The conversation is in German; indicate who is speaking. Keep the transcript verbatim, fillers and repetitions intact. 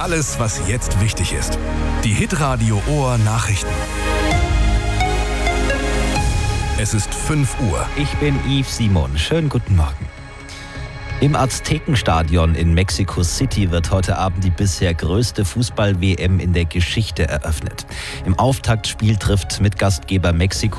Speaker 1: alles, was jetzt wichtig ist. Die Hitradio Ohr Nachrichten. Es ist fünf Uhr.
Speaker 2: Ich bin Yves Simon. Schönen guten Morgen. Im Aztekenstadion in Mexico City wird heute Abend die bisher größte Fußball-W M in der Geschichte eröffnet. Im Auftaktspiel trifft Mitgastgeber Mexiko